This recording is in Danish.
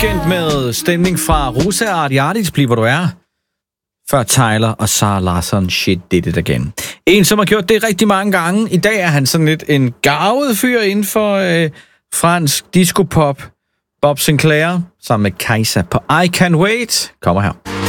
Weekend med stemning fra Rosa Ardiadis, Bliv hvor du er. Før Tyler og Sarah Larsson, Shit Did It Again. En, som har gjort det rigtig mange gange. I dag er han sådan lidt en garvet fyr inden for fransk disco-pop. Bob Sinclair sammen med Kajsa på I Can't Wait. Kommer her.